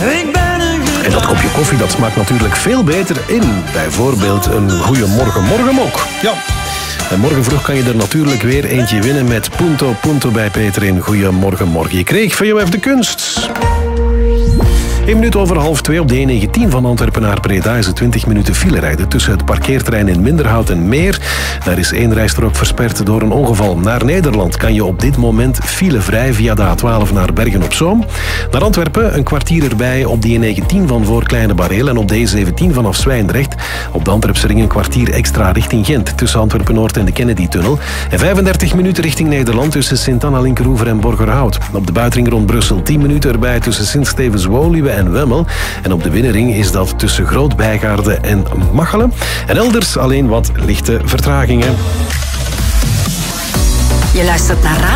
En dat kopje koffie dat smaakt natuurlijk veel beter in bijvoorbeeld een Goeiemorgen Morgenmok. Ja. En morgen vroeg kan je er natuurlijk weer eentje winnen met Punto Punto bij Peter in Goeiemorgen Morgen. Je kreeg VOF de kunst. 1 minuut over 1:30 op de E19 van Antwerpen naar Breda is het 20 minuten file rijden tussen het parkeerterrein in Minderhout en Meer. Daar is 1 rijstrook versperd door een ongeval. Naar Nederland kan je op dit moment filevrij via de A12 naar Bergen-op-Zoom. Naar Antwerpen een kwartier erbij op de E19 van voor Kleine Bareel en op de E17 vanaf Zwijndrecht. Op de Antwerpse ring een kwartier extra richting Gent tussen Antwerpen-Noord en de Kennedy-tunnel. En 35 minuten richting Nederland tussen Sint-Anna-Linkeroever en Borgerhout. Op de buitenring rond Brussel 10 minuten erbij tussen Sint-Stevens-Woluwe en Wemmel. En op de binnenring is dat tussen Groot-Bijgaarde en Machelen. En elders alleen wat lichte vertragingen. Je luistert naar